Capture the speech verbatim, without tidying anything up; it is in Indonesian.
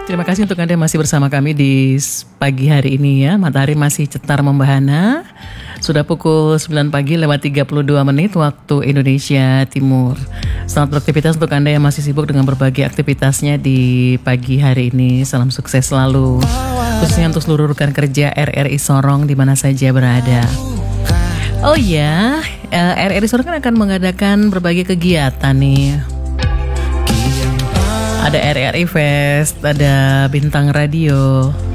Terima kasih untuk Anda masih bersama kami di pagi hari ini ya. Matahari masih cetar membahana. Sudah pukul sembilan pagi lewat tiga puluh dua menit waktu Indonesia Timur. Selamat beraktivitas untuk Anda yang masih sibuk dengan berbagai aktivitasnya di pagi hari ini. Salam sukses selalu. Khususnya untuk seluruh rekan kerja R R I Sorong di mana saja berada. Oh ya, R R I Sorong kan akan mengadakan berbagai kegiatan nih. Ada R R I Fest, ada Bintang Radio,